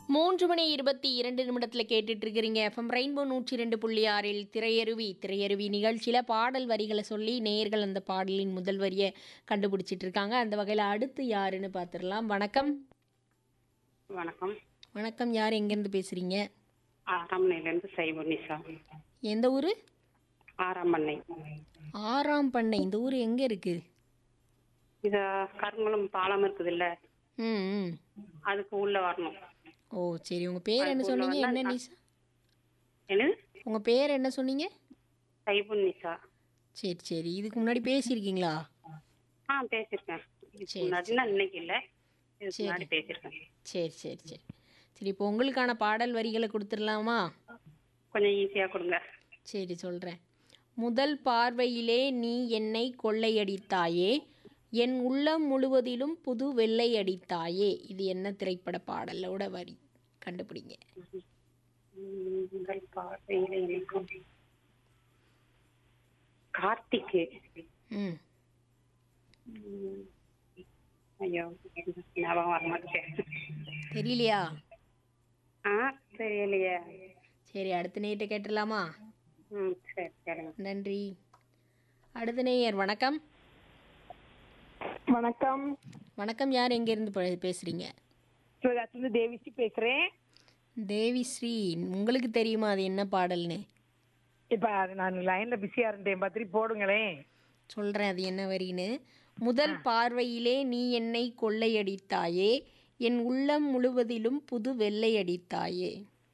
3:22 கேட்டுட்டு இருக்கிறீங்க. FM rainbow 102.6 திரையருவி நிகழ்ச்சியில் பாடல் வரிகளை சொல்லி நேயர்கள் அந்த பாடலின் முதல் வரியை கண்டுபிடிச்சிட்டு இருக்காங்க. அந்த வகையில் அடுத்து யாருன்னு பார்த்துடலாம். வணக்கம். வணக்கம். வணக்கம். யார் எங்கேருந்து பேசுறீங்க? ஆறாமண்ணையிலேருந்து சைபுனிசா. எந்த ஊர்? ஆறாமண்ணை. ஆறாம் பண்ணை. இந்த ஊர் எங்கே இருக்கு? இது கருங்குளம் பாலம் இருக்குது இல்ல, ம் ம். அதுக்கு உள்ள வரணும். ஓ சரி. உங்கள் பேர் என்ன அதுக்கு உள்ள சொன்னீங்க? வந்தா என்ன நிசா? என்னது? உங்கள் பேர் என்ன சொன்னீங்க? சைபுனிசா. சரி சரி. இதுக்கு முன்னாடி பேசியிருக்கீங்களா? பேசியிருக்கேன். இதுக்கு சரி, முன்னாடினா இன்னைக்கு இல்லை, இதுக்கு சரி. முன்னாடி பேசியிருக்கேன். சரி சரி சரி. சரி, இப்போ உங்களுக்கான பாடல் வரிகளை கொடுத்துடலாமா? கொஞ்சம் ஈஸியாக கொடுங்க. சரி சொல்கிறேன். முதல் பார்வையிலே நீ என்னை கொள்ளையடித்தாயே, என் உள்ளம் முழுவதிலும் புது வெள்ளை அடித்தாயே. இது என்ன திரைப்பட பாடலோட வரி? கண்டுபிடிங்க. முதல் பார்வையில் எனக்கு கார்த்திக்கு. ம். ஐயோ, ஞாபகம் வர மாட்டேன். தெரியலையா? தெரியலையே. சரி, அடுத்த நேயர்கிட்ட கேட்டுடலாமா? சரி சரிங்க. நன்றி. அடுத்த நேயர். வணக்கம். வணக்கம். வணக்கம். யார் எங்கேருந்து பேசுகிறீங்க? சிவகாசிலிருந்து தேவிஸ்ரீ பேசுறேன். தேவிஸ்ரீ. உங்களுக்கு தெரியுமா அது என்ன பாடல்னு? இப்ப அது நான் லைன்ல பிஸியா இருந்தேன், பத்திரி போடுங்களேன். சொல்கிறேன் அது என்ன வரின்னு. முதல் பார்வையிலே நீ என்னை கொள்ளையடித்தாயே, என் உள்ளம் முழுவதிலும் புது வெள்ளை அடித்தாயே.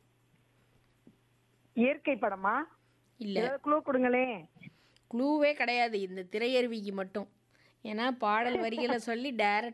இயற்கை படமா? இல்லை, ஏதாவது க்ளூ கொடுங்களேன். க்ளூவே கிடையாது இந்த திரையருவிக்கு மட்டும். ஏன்னா பாடல் வரிகளை சொல்லி டைரக்ட்